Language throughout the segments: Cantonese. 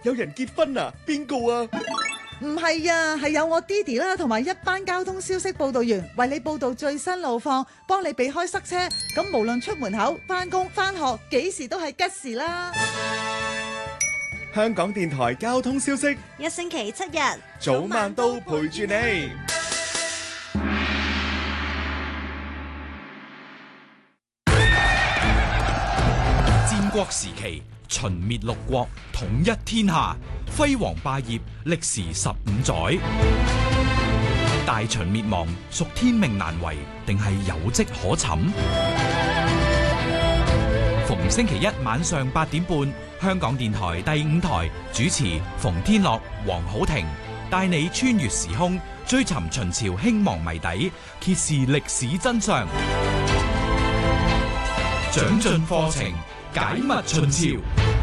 有人結婚啊？邊個啊？ 唔係啊，係有我 Didi 啦，同埋一班交通消息報導員為你報導最新路況，幫你避開塞車。咁無論出門口、返工、返學，幾時都係吉時啦。 香港電台交通消息， 一星期7日， 早晚都陪住你。 戰國時期，秦滅六國，統一天下，輝煌霸業，歷時15載。大秦滅亡，屬天命難違，定係有跡可尋？逢星期一晚上8點半，香港電台第5台主持馮天樂、黃好庭，帶你穿越時空，追尋秦朝興亡謎底，揭示歷史真相，長進課程，解密秦朝。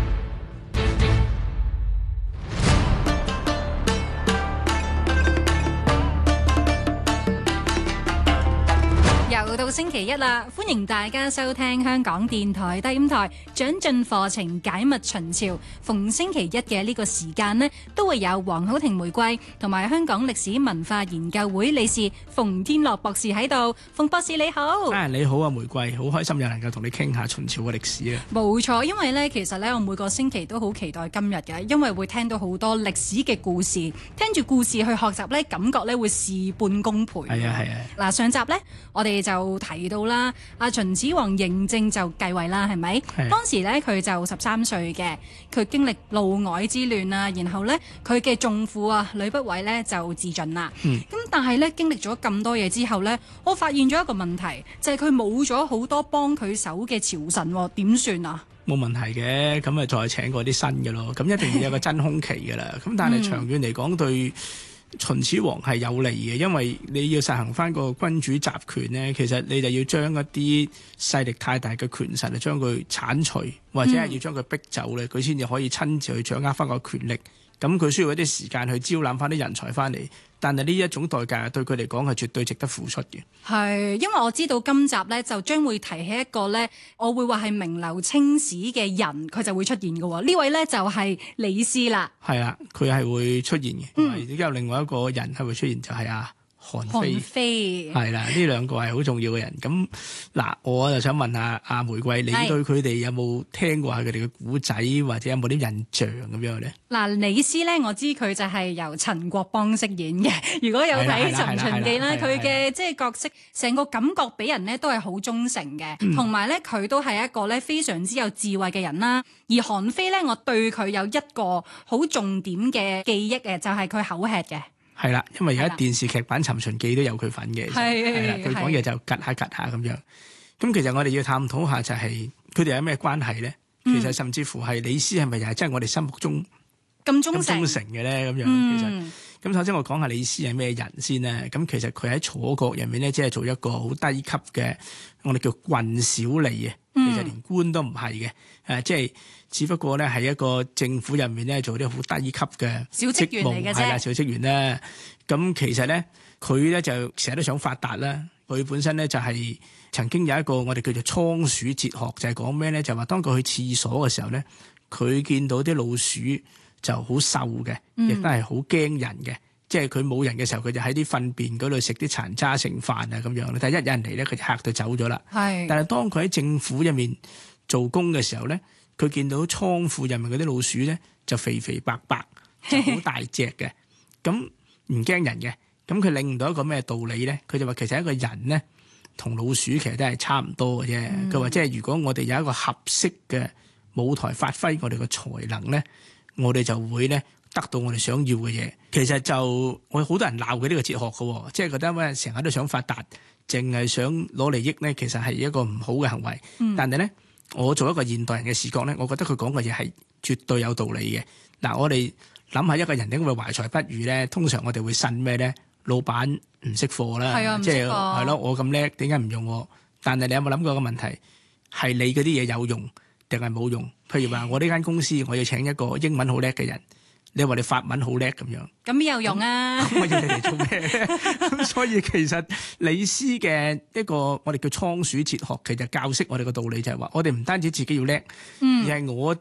又到星期一啦，歡迎大家收聽香港電台第5台長進課程解密秦朝。逢星期一嘅呢個時間呢，都會有黃好庭玫瑰同埋香港歷史文化研究會理事馮天樂博士喺度。馮博士你好。 你好啊，玫瑰，好開心又能夠同你傾下秦朝嘅歷史啊。 冇錯，因為呢，其實呢，我每個星期都好期待今日嘅，因為會聽到好多歷史嘅故事，聽住故事去學習呢，感覺呢會事半功倍。 係啊。 嗱，上集呢，我哋就提到啦，阿秦始皇嬴政就繼位啦，係咪？當時咧佢就13歲嘅，佢經歷嫪毐之亂啊，然後咧佢嘅仲父啊呂不韋咧就自盡啦。咁但係咧經歷咗咁多嘢之後咧，我發現咗一個問題，就係佢冇咗好多幫佢手嘅朝臣，點算啊？ 冇問題嘅，咁咪再請過啲新嘅咯。咁一定要有個真空期㗎啦。咁但係長遠嚟講對秦始皇係有利嘅，因為你要實行翻個君主集權呢，其實你就要將一啲勢力太大嘅權臣將佢剷除，或者係要將佢逼走咧，佢先至可以親自去掌握翻個權力。咁佢需要一啲時間去招攬翻啲人才翻嚟，但係呢一種代價對佢嚟講係絕對值得付出嘅。 係，因為我知道今集呢就將會提起一個呢，我會話係名留青史嘅人，佢就會出現嘅喎。呢位呢就係李斯啦。係啊，佢係會出現嘅。而家有另外一個人係會出現，就係韓非。係啦，呢兩個係好重要嘅人。咁嗱，我就想問下阿玫瑰，你對佢哋有冇聽過下佢哋嘅古仔，或者有冇啲印象咁樣咧？ 嗱，李斯咧，我知佢就係由陳國邦飾演嘅。如果有睇《尋秦記》咧，佢嘅即係角色，成個感覺俾人咧都係好忠誠嘅，同埋咧佢都係一個咧非常之有智慧嘅人啦。而韓非咧，我對佢有一個好重點嘅記憶嘅，就係佢口吃嘅。 係啦，因為而家電視劇版《尋秦記》都有佢份嘅，係啦，佢講嘢就趌下咁樣。咁其實我哋要探討下就係佢哋有咩關係咧？其實甚至乎係李斯係咪又係真係我哋心目中咁忠誠嘅咧？咁樣其實咁首先我講下李斯係咩人先咧。咁其實佢喺楚國入面咧，即係做一個好低級嘅，我哋叫郡小吏啊。其實連官都唔係嘅，即係只不過咧係一個政府入面咧做啲好低級嘅小職員嚟嘅啫。係啦， 小職員啦。咁其實咧佢咧就成日都想發達啦。佢本身咧就係曾經有一個我哋叫做倉鼠哲學，就係講咩咧？就話當佢去廁所嘅時候咧，佢見到啲老鼠就好瘦嘅，亦都係好驚人嘅。即係佢冇人嘅時候，佢就喺啲糞便嗰度食啲殘渣剩飯啊咁樣。但係一有人嚟咧，佢就嚇到走咗啦。但係當佢喺政府入面做工嘅時候咧，佢見到倉庫入面嗰啲老鼠咧就肥肥白白，就好大隻嘅，咁唔驚人嘅。咁佢領悟到一個咩道理咧？佢就話其實一個人咧同老鼠其實都係差唔多嘅啫。佢話即係如果我哋有一個合適嘅舞台發揮我哋嘅才能咧，我哋就會咧得到我哋想要嘅嘢。其實就我好多人鬧佢呢個哲學嘅，即係覺得咩成日都想發達，淨係想攞利益咧，其實係一個唔好嘅行為。但係咧，我做一個現代人嘅視角咧，我覺得佢講嘅嘢係絕對有道理嘅。嗱，我哋諗下一個人點會懷才不遇咧？通常我哋會信咩咧？老闆唔識貨啦，即係係咯，我咁叻，點解唔用我？但係你有冇諗過個問題？係你嗰啲嘢有用定係冇用？譬如話我呢間公司，我要請一個英文好叻嘅人。你話你法文好叻咁樣， 咁邊有用啊？ 咁我要你嚟做咩？咁所以其實李斯嘅一個我哋叫倉鼠哲學，其實教識我哋個道理就係話，我哋唔單止自己要叻，而係我